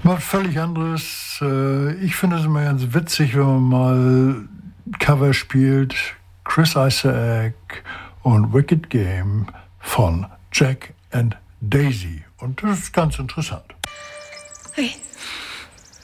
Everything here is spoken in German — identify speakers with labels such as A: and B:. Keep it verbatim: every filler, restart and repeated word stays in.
A: Was völlig anderes. Ich finde es immer ganz witzig, wenn man mal Cover spielt. Chris Isaak und Wicked Game von Jack and Daisy. Und das ist ganz interessant.
B: Hey.